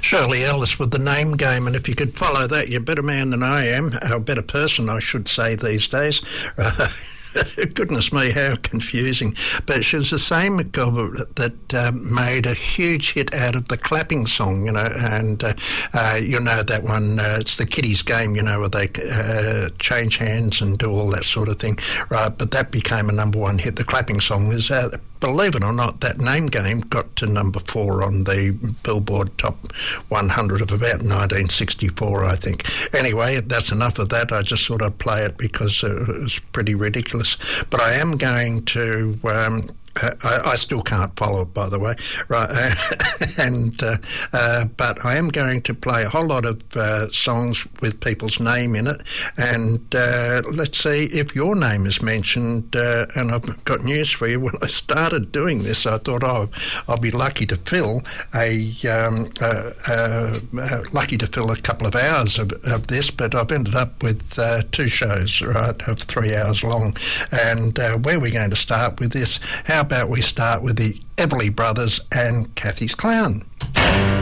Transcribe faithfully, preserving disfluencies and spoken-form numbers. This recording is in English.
Shirley Ellis with The Name Game, and if you could follow that, you're a better man than I am, a better person, I should say, these days. Uh, Goodness me, how confusing. But she was the same girl that uh, made a huge hit out of the clapping song, you know, and uh, uh, you know that one, uh, it's the kiddies' game, you know, where they uh, change hands and do all that sort of thing, right? But that became a number one hit. The clapping song was, uh, believe it or not, that Name Game got to number four on the Billboard Top one hundred of about nineteen sixty-four, I think. Anyway, that's enough of that. I just sort of play it because it was pretty ridiculous. But I am going to... Um, I, I still can't follow it, by the way, right? and uh, uh, but I am going to play a whole lot of uh, songs with people's name in it, and uh, let's see if your name is mentioned. Uh, and I've got news for you. When I started doing this, I thought, oh, I'll be lucky to fill a um, uh, uh, uh, lucky to fill a couple of hours of, of this, but I've ended up with uh, two shows, right, of three hours long. And uh, where are we going to start with this? How about we start with the Everly Brothers and Kathy's Clown?